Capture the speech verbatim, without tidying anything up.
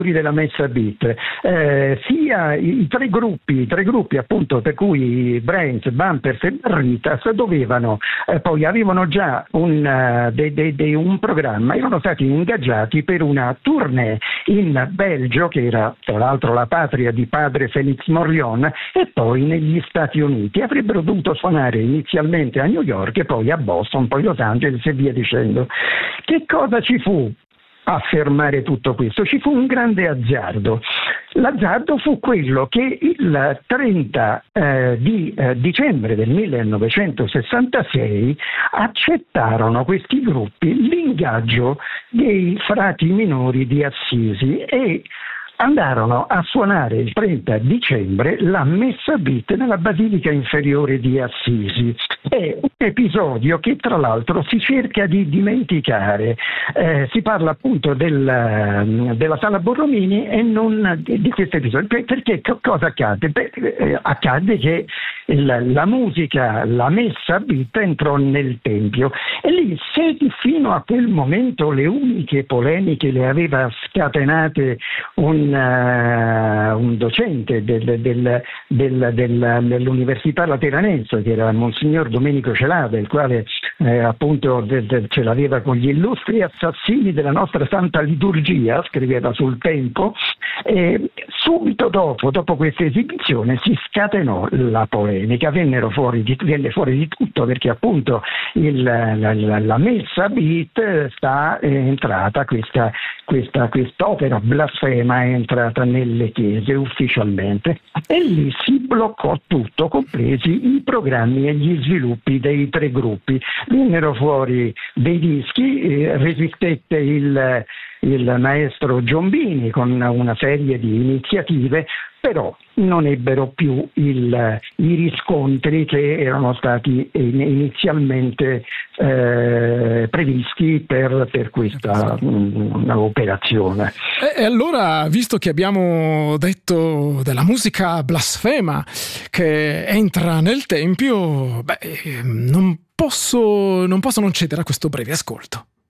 della Messa Beat, eh, sia i, i tre gruppi, i tre gruppi appunto per cui Brains, Bumpers e Barritas dovevano, eh, poi avevano già un, uh, de, de, de, un programma, erano stati ingaggiati per una tournée in Belgio, che era tra l'altro la patria di padre Félix Morillon, e poi negli Stati Uniti. Avrebbero dovuto suonare inizialmente a New York e poi a Boston, poi Los Angeles e via dicendo. Che cosa ci fu a fermare tutto questo? Ci fu un grande azzardo. L'azzardo fu quello che il trenta eh, di eh, dicembre del millenovecentosessantasei accettarono questi gruppi l'ingaggio dei frati minori di Assisi e andarono a suonare il trenta dicembre la Messa Beat nella Basilica Inferiore di Assisi. È un episodio che tra l'altro si cerca di dimenticare. Eh, si parla appunto del, della Sala Borromini e non di, di questo episodio. Perché cosa accade? Beh, eh, accade che il, la musica, la Messa Beat entrò nel Tempio e lì, se fino a quel momento le uniche polemiche le aveva scatenate un Uh, un docente del, del, del, del, dell'Università Lateranense, che era Monsignor Domenico Celada, il quale eh, appunto de, de, ce l'aveva con gli illustri assassini della nostra Santa Liturgia, scriveva sul Tempo, e subito dopo, dopo questa esibizione si scatenò la polemica, vennero fuori di, venne fuori di tutto, perché appunto il, la, la, la Messa Beat sta è entrata questa, questa quest'opera blasfema è entrata nelle chiese ufficialmente, e lì si bloccò tutto, compresi i programmi e gli sviluppi dei tre gruppi. Vennero fuori dei dischi, eh, resistette il, il maestro Giombini con una serie di iniziative, però non ebbero più il, i riscontri che erano stati inizialmente eh, previsti per, per questa mh, operazione. E, e allora, visto che abbiamo detto della musica blasfema che entra nel Tempio, beh, non posso, non posso non cedere a questo breve ascolto.